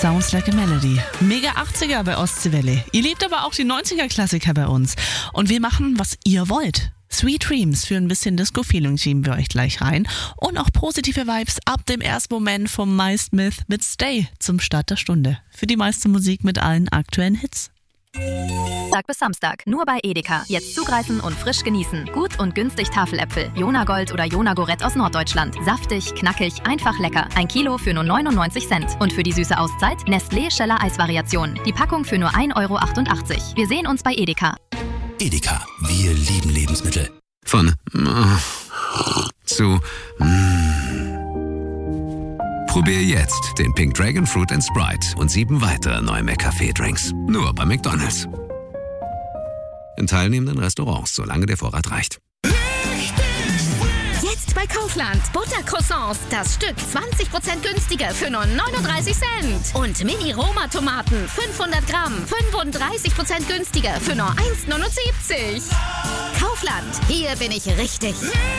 Sounds Like a Melody. Mega 80er bei Ostseewelle. Ihr liebt aber auch die 90er-Klassiker bei uns. Und wir machen, was ihr wollt. Sweet Dreams für ein bisschen Disco-Feeling schieben wir euch gleich rein. Und auch positive Vibes ab dem ersten Moment vom My Smith mit Stay zum Start der Stunde. Für die meiste Musik mit allen aktuellen Hits. Tag bis Samstag, nur bei Edeka. Jetzt zugreifen und frisch genießen. Gut und günstig Tafeläpfel. Jona Gold oder Jona Gorett aus Norddeutschland. Saftig, knackig, einfach lecker. 1 Kilo für nur 99 Cent. Und für die süße Auszeit Nestlé Scheller Eisvariation. Die Packung für nur 1,88 €. Wir sehen uns bei Edeka. Edeka, wir lieben Lebensmittel. Von zu Probier jetzt den Pink Dragon Fruit & Sprite und 7 weitere neue McCafé-Drinks. Nur bei McDonald's. In teilnehmenden Restaurants, solange der Vorrat reicht. Jetzt bei Kaufland. Buttercroissants. Das Stück 20% günstiger für nur 39 Cent. Und Mini-Roma-Tomaten. 500 Gramm. 35% günstiger für nur 1,79 €. Kaufland. Hier bin ich richtig.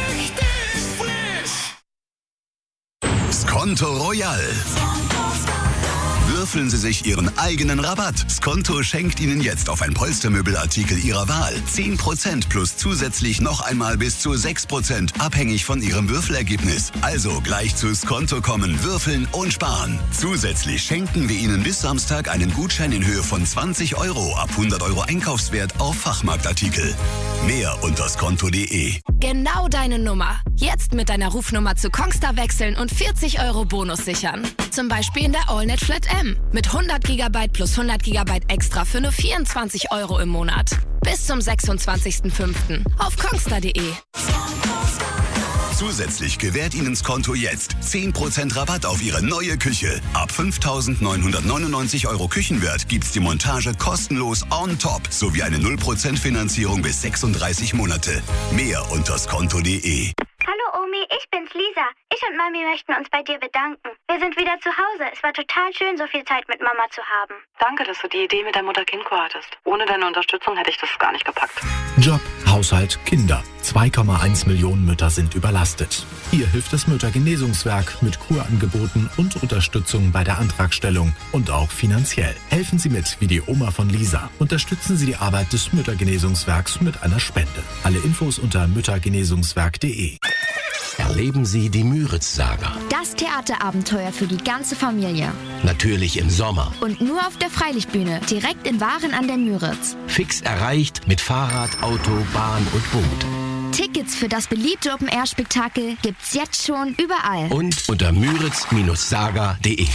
Skonto Royal. Würfeln Sie sich Ihren eigenen Rabatt. Skonto schenkt Ihnen jetzt auf ein Polstermöbelartikel Ihrer Wahl 10% plus zusätzlich noch einmal bis zu 6%, abhängig von Ihrem Würfelergebnis. Also gleich zu Skonto kommen, würfeln und sparen. Zusätzlich schenken wir Ihnen bis Samstag einen Gutschein in Höhe von 20 € ab 100 € Einkaufswert auf Fachmarktartikel. Mehr unter skonto.de. Genau deine Nummer. Jetzt mit deiner Rufnummer zu Kongstar wechseln und 40 € Bonus sichern. Zum Beispiel in der AllNet Flat M. Mit 100 GB plus 100 GB extra für nur 24 € im Monat. Bis zum 26.05. auf kongstar.de. Zusätzlich gewährt Ihnen Skonto jetzt 10% Rabatt auf Ihre neue Küche. Ab 5.999 € Küchenwert gibt's die Montage kostenlos on top sowie eine 0% Finanzierung bis 36 Monate. Mehr unter skonto.de. Hallo Omi, ich bin's Lisa. Ich und Mami möchten uns bei dir bedanken. Wir sind wieder zu Hause. Es war total schön, so viel Zeit mit Mama zu haben. Danke, dass du die Idee mit der Mutter-Kind-Kur hattest. Ohne deine Unterstützung hätte ich das gar nicht gepackt. Job, Haushalt, Kinder. 2,1 Millionen Mütter sind überlastet. Hier hilft das Müttergenesungswerk mit Kurangeboten und Unterstützung bei der Antragstellung und auch finanziell. Helfen Sie mit, wie die Oma von Lisa. Unterstützen Sie die Arbeit des Müttergenesungswerks mit einer Spende. Alle Infos unter müttergenesungswerk.de. Erleben Sie die Müritz-Saga. Das Theaterabenteuer für die ganze Familie. Natürlich im Sommer. Und nur auf der Freilichtbühne, direkt in Waren an der Müritz. Fix erreicht mit Fahrrad, Auto, Bahn und Boot. Tickets für das beliebte Open-Air-Spektakel gibt's jetzt schon überall. Und unter müritz-saga.de.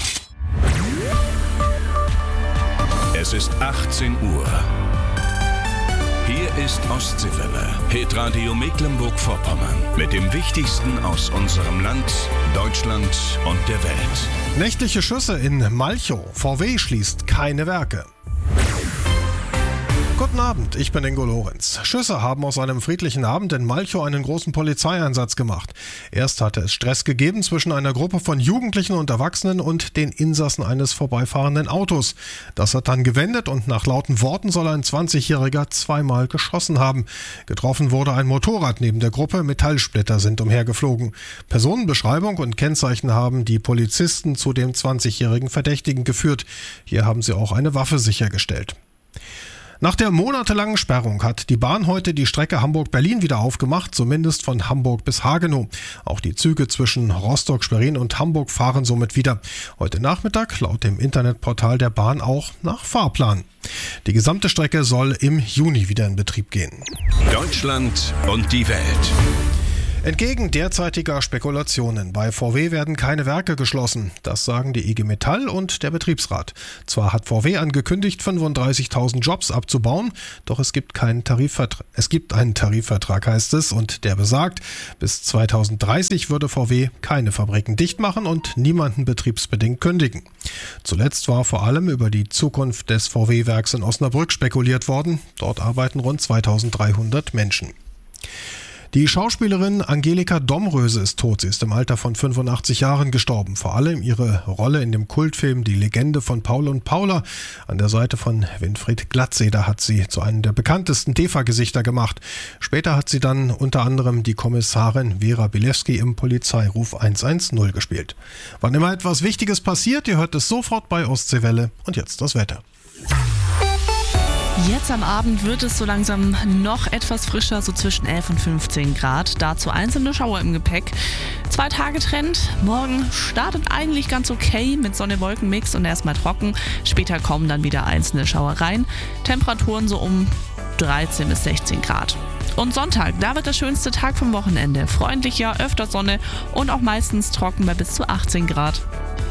Es ist 18 Uhr. Hier ist Ostseewelle, Hitradio Mecklenburg-Vorpommern. Mit dem Wichtigsten aus unserem Land, Deutschland und der Welt. Nächtliche Schüsse in Malchow. VW schließt keine Werke. Guten Abend, ich bin Ingo Lorenz. Schüsse haben aus einem friedlichen Abend in Malchow einen großen Polizeieinsatz gemacht. Erst hatte es Stress gegeben zwischen einer Gruppe von Jugendlichen und Erwachsenen und den Insassen eines vorbeifahrenden Autos. Das hat dann gewendet und nach lauten Worten soll ein 20-Jähriger zweimal geschossen haben. Getroffen wurde ein Motorrad neben der Gruppe, Metallsplitter sind umhergeflogen. Personenbeschreibung und Kennzeichen haben die Polizisten zu dem 20-jährigen Verdächtigen geführt. Hier haben sie auch eine Waffe sichergestellt. Nach der monatelangen Sperrung hat die Bahn heute die Strecke Hamburg-Berlin wieder aufgemacht, zumindest von Hamburg bis Hagenow. Auch die Züge zwischen Rostock, Schwerin und Hamburg fahren somit wieder. Heute Nachmittag, laut dem Internetportal der Bahn, auch nach Fahrplan. Die gesamte Strecke soll im Juni wieder in Betrieb gehen. Deutschland und die Welt. Entgegen derzeitiger Spekulationen, bei VW werden keine Werke geschlossen. Das sagen die IG Metall und der Betriebsrat. Zwar hat VW angekündigt, 35.000 Jobs abzubauen, doch es gibt einen Tarifvertrag, heißt es, und der besagt, bis 2030 würde VW keine Fabriken dicht machen und niemanden betriebsbedingt kündigen. Zuletzt war vor allem über die Zukunft des VW-Werks in Osnabrück spekuliert worden. Dort arbeiten rund 2.300 Menschen. Die Schauspielerin Angelika Domröse ist tot. Sie ist im Alter von 85 Jahren gestorben. Vor allem ihre Rolle in dem Kultfilm Die Legende von Paul und Paula an der Seite von Winfried Glatzeder hat sie zu einem der bekanntesten TV-Gesichter gemacht. Später hat sie dann unter anderem die Kommissarin Vera Bilewski im Polizeiruf 110 gespielt. Wann immer etwas Wichtiges passiert, ihr hört es sofort bei Ostseewelle. Und jetzt das Wetter. Jetzt am Abend wird es so langsam noch etwas frischer, so zwischen 11 und 15 Grad. Dazu einzelne Schauer im Gepäck. 2-Tage-Trend. Morgen startet eigentlich ganz okay mit Sonne-Wolken-Mix und erstmal trocken. Später kommen dann wieder einzelne Schauer rein. Temperaturen so um 13 bis 16 Grad. Und Sonntag, da wird der schönste Tag vom Wochenende. Freundlicher, öfter Sonne und auch meistens trocken bei bis zu 18 Grad.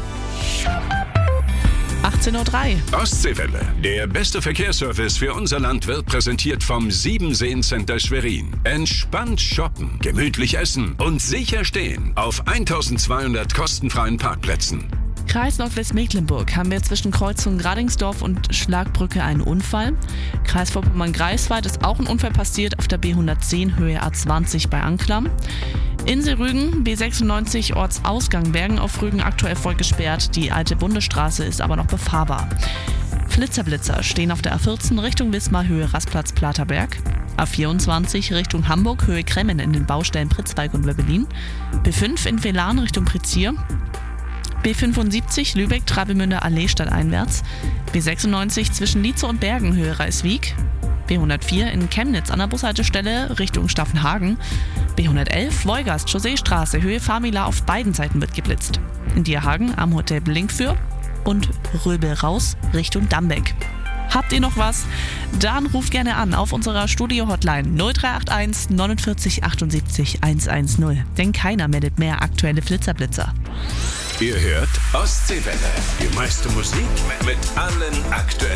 18:03 Uhr. Ostseewelle. Der beste Verkehrsservice für unser Land wird präsentiert vom Siebenseen-Center Schwerin. Entspannt shoppen, gemütlich essen und sicher stehen auf 1200 kostenfreien Parkplätzen. Kreis Nordwestmecklenburg haben wir zwischen Kreuzung Gradingsdorf und Schlagbrücke einen Unfall. Kreis Vorpommern-Greifswald ist auch ein Unfall passiert auf der B110 Höhe A20 bei Anklam. Insel Rügen, B96 Ortsausgang Bergen auf Rügen aktuell voll gesperrt. Die alte Bundesstraße ist aber noch befahrbar. Flitzer stehen auf der A14 Richtung Wismar Höhe Rastplatz Platerberg. A24 Richtung Hamburg Höhe Kremmen in den Baustellen Pritzwalk und Wöbbelin. B5 in Velan Richtung Prizier. B75 Lübeck Travemünder Allee stadteinwärts. B96 zwischen Lietze und Bergen Höhe Reiswijk. B104 in Chemnitz an der Bushaltestelle Richtung Staffenhagen. B111 Wolgast Chausseestraße Höhe Famila auf beiden Seiten wird geblitzt. In Dierhagen am Hotel Blinkfür und Röbel raus Richtung Dambeck. Habt ihr noch was? Dann ruft gerne an auf unserer Studio-Hotline 0381 49 78 110. Denn keiner meldet mehr aktuelle Blitzerblitzer. Ihr hört Ostseewelle. Die meiste Musik mit allen aktuellen